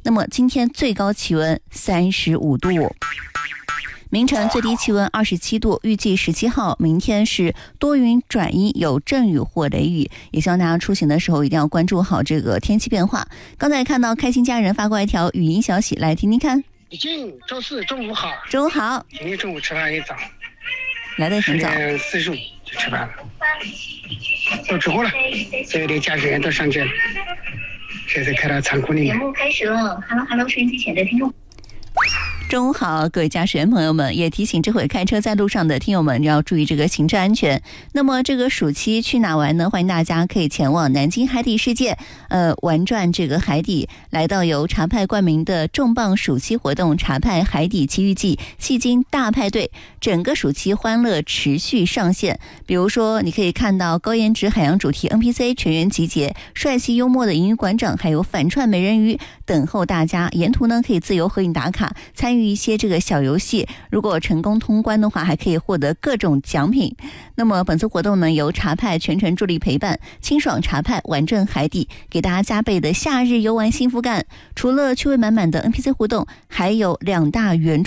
那么今天最高气温35度。明晨最低气温27度，预计17号明天是多云转阴，有阵雨或雷雨，也希望大家出行的时候一定要关注好这个天气变化。刚才看到开心家人发过来一条语音消息，来听听看。 已经周四中午好。 中午好。 今天中午吃饭也早， 来得很早 ，10点45就吃饭了，都吃过了，所有的驾驶员都上街了，现在开到仓库里面。 节目开始了 ，Hello， 收音机前的听众。 中午好，各位驾驶员朋友们，也提醒这会开车在路上的听友们要注意这个行车安全。那么这个暑期去哪玩呢？欢迎大家可以前往南京海底世界，玩转这个海底，来到由茶派冠名的重磅暑期活动茶派海底奇遇记戏精大派对，整个暑期欢乐持续上线。比如说你可以看到高颜值海洋主题 NPC 全员集结，帅气幽默的营运馆长，还有反串美人鱼等候大家。沿途呢可以自由合影打卡，参与一些这个小游戏，如果成功通关的话，还可以获得各种奖品。那么本次活动呢，由茶派全程助力陪伴，清爽茶派玩转海底，给大家加倍的夏日游玩幸福感。除了趣味满满的 NPC 互动，还有2大原